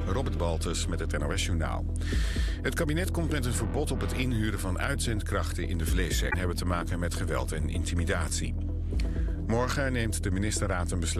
Robert Baltus met het NOS Journaal. Het kabinet komt met een verbod op het inhuren van uitzendkrachten in de vleessector. Hebben te maken met geweld en intimidatie. Morgen neemt de ministerraad een besluit